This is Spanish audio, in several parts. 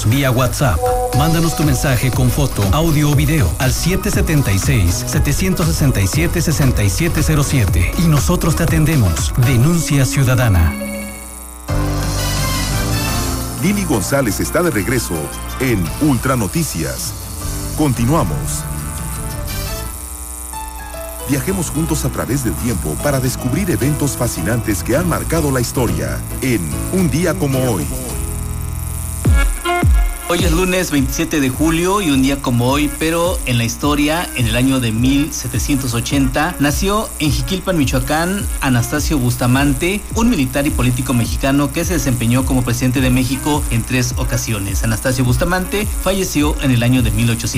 datos vía WhatsApp. Mándanos tu mensaje con foto, audio o video al 776-767-6707 y nosotros te atendemos. Denuncia ciudadana. Lili González está de regreso en Ultra Noticias. Continuamos. Viajemos juntos a través del tiempo para descubrir eventos fascinantes que han marcado la historia en Un Día Como Hoy. Hoy es lunes 27 de julio y un día como hoy, pero en la historia, en el año de 1780, nació en Jiquilpan, Michoacán, Anastasio Bustamante, un militar y político mexicano que se desempeñó como presidente de México en 3 ocasiones. Anastasio Bustamante falleció en el año de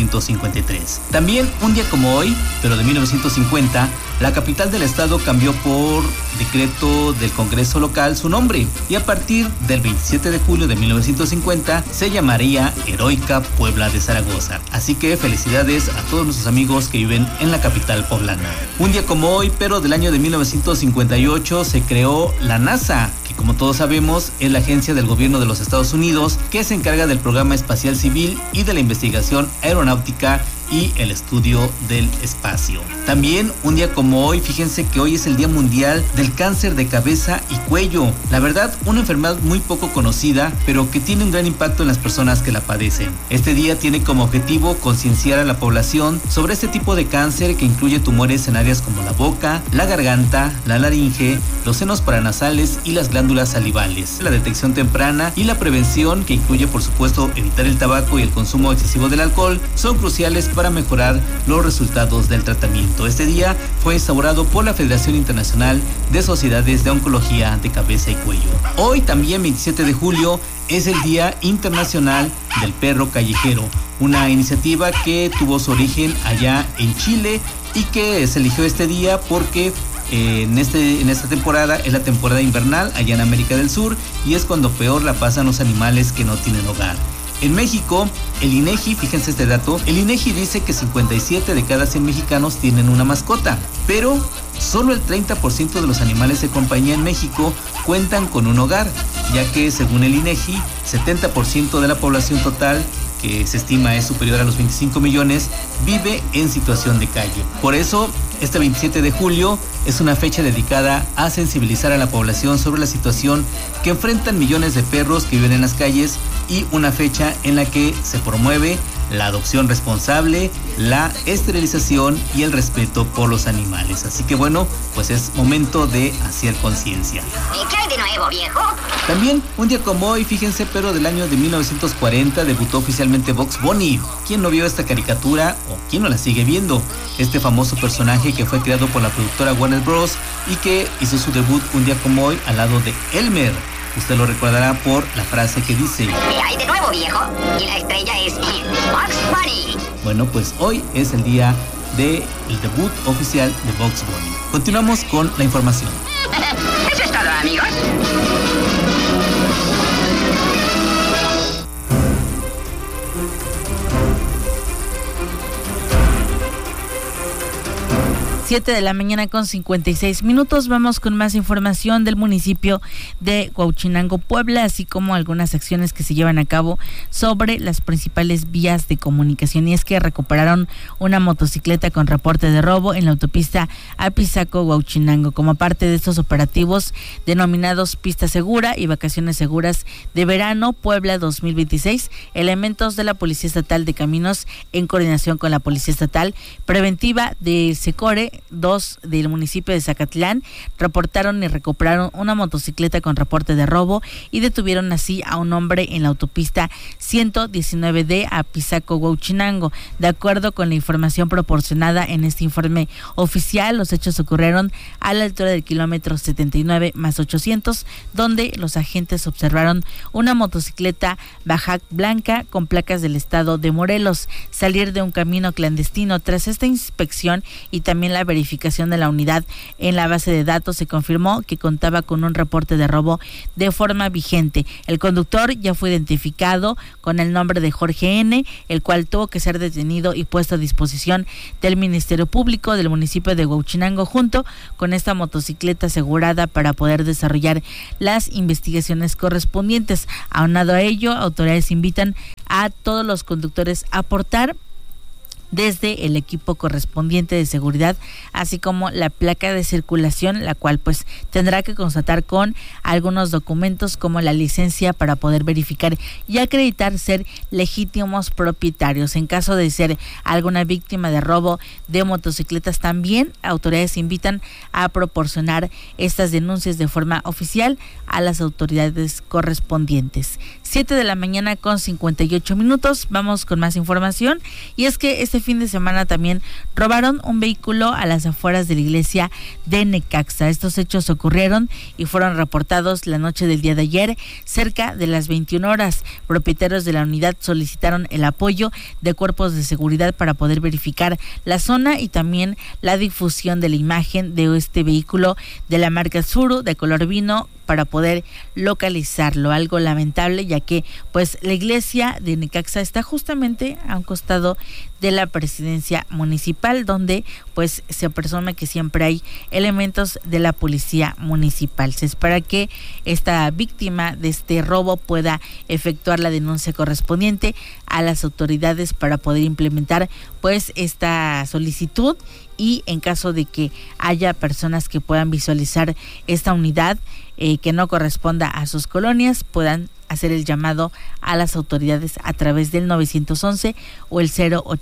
1853. También un día como hoy, pero de 1950, la capital del estado cambió por decreto del Congreso local su nombre y a partir del 27 de julio de 1950 se llamaría Heroica Puebla de Zaragoza. Así que felicidades a todos nuestros amigos que viven en la capital poblana. Un día como hoy, pero del año de 1958, se creó la NASA, que como todos sabemos es la agencia del gobierno de los Estados Unidos que se encarga del programa espacial civil y de la investigación aeronáutica y el estudio del espacio. También un día como hoy, fíjense que hoy es el Día Mundial del Cáncer de Cabeza y Cuello. La verdad, una enfermedad muy poco conocida, pero que tiene un gran impacto en las personas que la padecen. Este día tiene como objetivo concienciar a la población sobre este tipo de cáncer que incluye tumores en áreas como la boca, la garganta, la laringe, los senos paranasales y las glándulas salivales. La detección temprana y la prevención, que incluye por supuesto evitar el tabaco y el consumo excesivo del alcohol, son cruciales para mejorar los resultados del tratamiento. Este día fue instaurado por la Federación Internacional de Sociedades de Oncología de Cabeza y Cuello. Hoy también 27 de julio es el Día Internacional del Perro Callejero, una iniciativa que tuvo su origen allá en Chile y que se eligió este día porque en esta temporada es la temporada invernal allá en América del Sur y es cuando peor la pasan los animales que no tienen hogar. En México, el INEGI, fíjense este dato, el INEGI dice que 57 de cada 100 mexicanos tienen una mascota, pero solo el 30% de los animales de compañía en México cuentan con un hogar, ya que según el INEGI, 70% de la población total, que se estima es superior a los 25 millones, vive en situación de calle. Por eso, este 27 de julio es una fecha dedicada a sensibilizar a la población sobre la situación que enfrentan millones de perros que viven en las calles y una fecha en la que se promueve la adopción responsable, la esterilización y el respeto por los animales. Así que bueno, pues es momento de hacer conciencia. ¿Y qué hay de nuevo, viejo? También, un día como hoy, fíjense, pero del año de 1940 debutó oficialmente Bugs Bunny. ¿Quién no vio esta caricatura o quién no la sigue viendo? Este famoso personaje que fue creado por la productora Warner Bros. Y que hizo su debut un día como hoy al lado de Elmer. Usted lo recordará por la frase que dice: ¿Qué hay de nuevo, viejo? Y la estrella es Bugs Bunny. Bueno, pues hoy es el día del debut oficial de Bugs Bunny. Continuamos con la información. Eso es todo, amigos. 7 de la mañana con 56 minutos. Vamos con más información del municipio de Huauchinango, Puebla, así como algunas acciones que se llevan a cabo sobre las principales vías de comunicación. Y es que recuperaron una motocicleta con reporte de robo en la autopista Apizaco-Huauchinango. Como parte de estos operativos denominados Pista Segura y Vacaciones Seguras de Verano Puebla 2026, elementos de la Policía Estatal de Caminos, en coordinación con la Policía Estatal Preventiva de Secore 2 del municipio de Zacatlán, reportaron y recuperaron una motocicleta con reporte de robo y detuvieron así a un hombre en la autopista 119D a Apizaco-Huauchinango. De acuerdo con la información proporcionada en este informe oficial, los hechos ocurrieron a la altura del kilómetro 79 más 800, donde los agentes observaron una motocicleta Bajac blanca con placas del estado de Morelos salir de un camino clandestino. Tras esta inspección y también la verificación de la unidad en la base de datos se confirmó que contaba con un reporte de robo de forma vigente. El conductor ya fue identificado con el nombre de Jorge N., el cual tuvo que ser detenido y puesto a disposición del Ministerio Público del municipio de Huauchinango junto con esta motocicleta asegurada para poder desarrollar las investigaciones correspondientes. Aunado a ello, autoridades invitan a todos los conductores a aportar desde el equipo correspondiente de seguridad, así como la placa de circulación, la cual pues tendrá que constatar con algunos documentos como la licencia para poder verificar y acreditar ser legítimos propietarios. En caso de ser alguna víctima de robo de motocicletas, también autoridades invitan a proporcionar estas denuncias de forma oficial a las autoridades correspondientes. 7 de la mañana con 58 minutos. Vamos con más información, y es que este fin de semana también robaron un vehículo a las afueras de la iglesia de Necaxa. Estos hechos ocurrieron y fueron reportados la noche del día de ayer, cerca de las 21 horas. Propietarios de la unidad solicitaron el apoyo de cuerpos de seguridad para poder verificar la zona y también la difusión de la imagen de este vehículo de la marca Tsuru de color vino para poder localizarlo. Algo lamentable, ya que pues la iglesia de Necaxa está justamente a un costado de la presidencia municipal, donde pues se presume que siempre hay elementos de la policía municipal. Se espera que esta víctima de este robo pueda efectuar la denuncia correspondiente a las autoridades para poder implementar pues esta solicitud, y en caso de que haya personas que puedan visualizar esta unidad que no corresponda a sus colonias, puedan hacer el llamado a las autoridades a través del 911 o el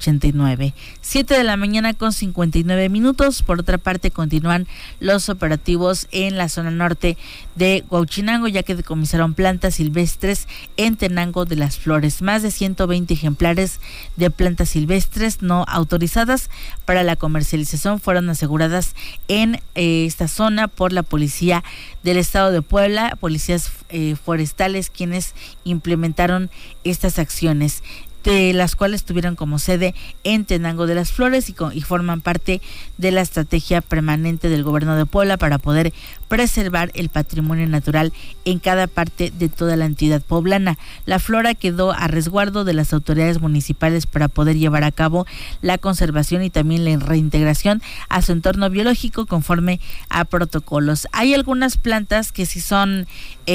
089. 7 de la mañana con 59 minutos. Por otra parte, continúan los operativos en la zona norte de Huauchinango, ya que decomisaron plantas silvestres en Tenango de las Flores. Más de 120 ejemplares de plantas silvestres no autorizadas para la comercialización fueron aseguradas en esta zona por la policía del estado de Puebla, policías forestales, quienes implementaron estas acciones, de las cuales tuvieron como sede en Tenango de las Flores y forman parte de la estrategia permanente del gobierno de Puebla para poder preservar el patrimonio natural en cada parte de toda la entidad poblana. La flora quedó a resguardo de las autoridades municipales para poder llevar a cabo la conservación y también la reintegración a su entorno biológico conforme a protocolos. Hay algunas plantas que sí son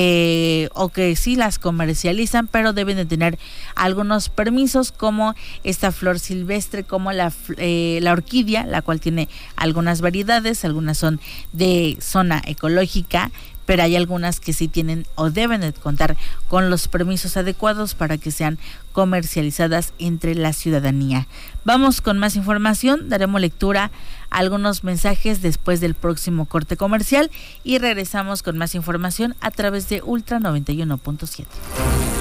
o que sí las comercializan, pero deben de tener algunos permisos, como esta flor silvestre, como la orquídea, la cual tiene algunas variedades, algunas son de zona ecológica, pero hay algunas que sí tienen o deben de contar con los permisos adecuados para que sean comercializadas entre la ciudadanía. Vamos con más información, daremos lectura a algunos mensajes después del próximo corte comercial y regresamos con más información a través de Ultra 91.7.